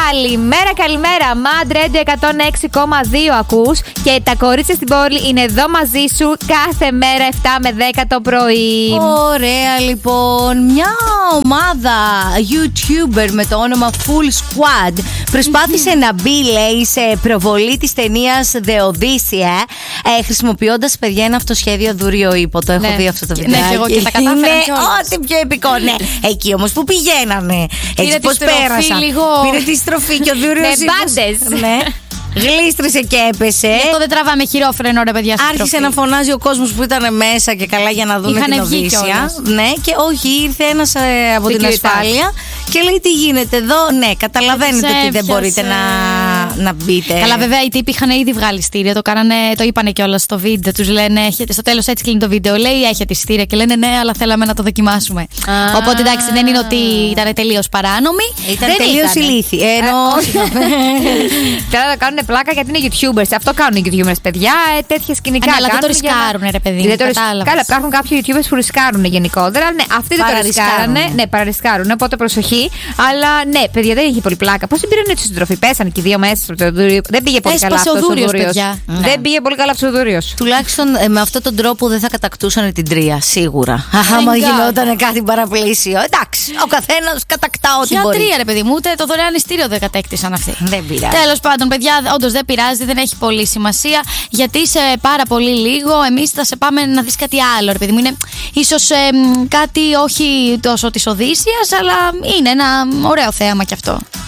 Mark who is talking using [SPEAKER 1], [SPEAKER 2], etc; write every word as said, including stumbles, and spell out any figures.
[SPEAKER 1] Καλημέρα, καλημέρα. Mad Radio εκατόν έξι κόμμα δύο ακούς και τα κορίτσια στην πόλη είναι εδώ μαζί σου κάθε μέρα επτά με δέκα το πρωί.
[SPEAKER 2] Ωραία, λοιπόν. Μια ομάδα YouTuber με το όνομα Full Squad προσπάθησε να μπει, λέει, σε προβολή της ταινίας The Odyssey, ε, χρησιμοποιώντας, παιδιά, ένα αυτοσχέδιο δούριο ύπο. Το έχω
[SPEAKER 1] Ναι.
[SPEAKER 2] δει αυτό το βίντεο.
[SPEAKER 1] Ναι, και εγώ και τα κατάφερα
[SPEAKER 2] Ναι,
[SPEAKER 1] κιόλας.
[SPEAKER 2] ό,τι πιο επικό. Ναι, εκεί όμως που πηγαίνανε. Έτσι
[SPEAKER 1] Πήρε
[SPEAKER 2] πώς
[SPEAKER 1] τη στροφή
[SPEAKER 2] πέρασα.
[SPEAKER 1] λίγο.
[SPEAKER 2] Πήρε τη στροφή και ο δούριος
[SPEAKER 1] Με
[SPEAKER 2] ύπος.
[SPEAKER 1] μπάντες.
[SPEAKER 2] Ναι. Γλίστρισε και έπεσε.
[SPEAKER 1] Γι' αυτό δεν τραβάμε χειρόφρενο, ρε παιδιά.
[SPEAKER 2] Άρχισε να φωνάζει ο κόσμος που ήταν μέσα και καλά για να δουν
[SPEAKER 1] Είχανε
[SPEAKER 2] την
[SPEAKER 1] βγει
[SPEAKER 2] Οδύσσια.
[SPEAKER 1] κιόλας.
[SPEAKER 2] Ναι, και όχι, ήρθε ένας ε, από την
[SPEAKER 1] Security.
[SPEAKER 2] ασφάλεια και λέει τι γίνεται εδώ. Ναι, καταλαβαίνετε
[SPEAKER 1] Τους
[SPEAKER 2] ότι δεν
[SPEAKER 1] έπιασε.
[SPEAKER 2] μπορείτε να, να μπείτε.
[SPEAKER 1] Καλά, βέβαια οι τύποι είχαν ήδη βγάλει στήρια. Το, κάνανε, το είπανε κιόλας στο βίντεο. Τους λένε, έχετε, στο τέλος έτσι κλείνει το βίντεο. Λέει, έχετε στήρια. Και λένε, ναι, αλλά θέλαμε να το δοκιμάσουμε.
[SPEAKER 2] Α.
[SPEAKER 1] Οπότε εντάξει, δεν είναι ότι ήταν τελείως παράνομοι.
[SPEAKER 2] Ήταν
[SPEAKER 1] Δεν
[SPEAKER 2] τελείως
[SPEAKER 1] ήτανε.
[SPEAKER 2] ηλίθιοι. Ενώ.
[SPEAKER 1] Τώρα θα κάνουν πλάκα γιατί είναι YouTubers. Αυτό κάνουν οι YouTubers, παιδιά. Ε, τέτοια σκηνικά.
[SPEAKER 2] Ναι,
[SPEAKER 1] κάνουν.
[SPEAKER 2] αλλά δεν το
[SPEAKER 1] για να-
[SPEAKER 2] ρισκάρουνε, ρε παιδί.
[SPEAKER 1] Δεν το ρισκ-
[SPEAKER 2] κατάλαβες.
[SPEAKER 1] Καλά, υπάρχουν κάποιοι YouTubers που ρισκάρουν γενικότερα. Ναι, αυτοί δεν το
[SPEAKER 2] Παραρισκάρουν.
[SPEAKER 1] ρισκάρανε. Ναι, παραρισκάρουν. Οπότε προσοχή. Αλλά ναι, παιδιά, δεν είχε πολύ πλάκα. Πώς την πήραν έτσι στην τροφή, πέσανε και οι δύο μέσα στο δούριο. Δεν πήγε πολύ
[SPEAKER 2] Έσπασε
[SPEAKER 1] καλά
[SPEAKER 2] ο
[SPEAKER 1] αυτός ο
[SPEAKER 2] δούριος,
[SPEAKER 1] δούριος.
[SPEAKER 2] παιδιά.
[SPEAKER 1] Δεν
[SPEAKER 2] Ναι.
[SPEAKER 1] πήγε πολύ καλά αυτός ο δούριος.
[SPEAKER 2] Τουλάχιστον ε, με αυτόν τον τρόπο δεν θα κατακτούσαν την τρία, σίγουρα. Άμα
[SPEAKER 1] God.
[SPEAKER 2] γινόταν κάτι παραπλήσιο. Εντάξει, ο καθένας κατακτά ό,τι
[SPEAKER 1] Ποια
[SPEAKER 2] μπορεί.
[SPEAKER 1] τρία, ρε παιδί μου, ούτε το δωρεάν ειστήριο δεν κατέκτησαν αυτοί.
[SPEAKER 2] Δεν πειράζει.
[SPEAKER 1] Τέλος πάντων, παιδιά, όντως δεν πειράζει, δεν έχει πολύ σημασία. Γιατί σε πάρα πολύ λίγο εμείς θα σε πάμε να δεις κάτι άλλο, ρε παιδί μου. Είναι ίσως ε, μ, κάτι όχι τόσο της Οδύσσιας, αλλά είναι ένα ωραίο θέαμα κι αυτό.